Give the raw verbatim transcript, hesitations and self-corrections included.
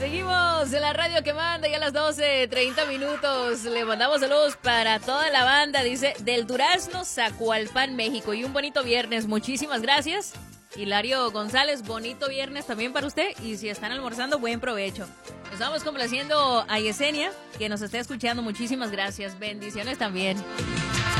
Seguimos en la radio que manda ya a las doce, treinta minutos. Le mandamos saludos para toda la banda. Dice, del Durazno, Zacualpan, México. Y un bonito viernes. Muchísimas gracias. Hilario González, bonito viernes también para usted. Y si están almorzando, buen provecho. Nos vamos complaciendo a Yesenia, que nos está escuchando. Muchísimas gracias. Bendiciones también.